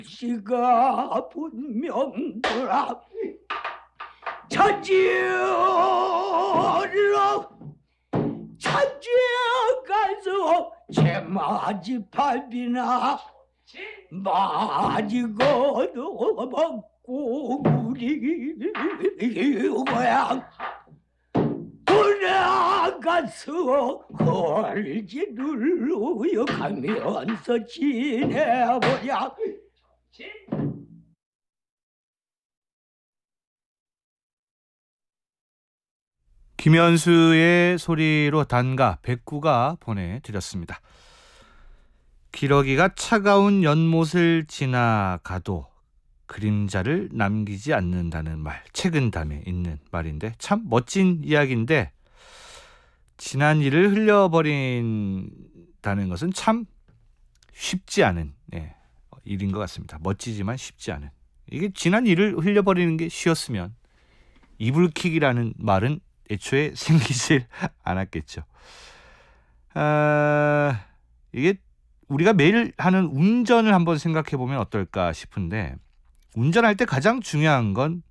시가 분명하라 찾으러 찾아가서 제맞이 팔비나 맞이고도 먹고 우리 고향 돌아가서 헐지를 우여가면서 지내보자. 김현수의 소리로 단가 백구가 보내드렸습니다. 기러기가 차가운 연못을 지나가도 그림자를 남기지 않는다는 말, 책은담에 있는 말인데 참 멋진 이야기인데 지난 일을 흘려버린다는 것은 참 쉽지 않은 일인 것 같습니다. 멋지지만 쉽지 않은. 이게 지난 일을 흘려버리는 게 쉬웠으면 이불킥이라는 말은 애초에 생기질 않았겠죠. 이게 우리가 매일 하는 운전을 한번 생각해 보면 어떨까 싶은데 운전할 때 가장 중요한 건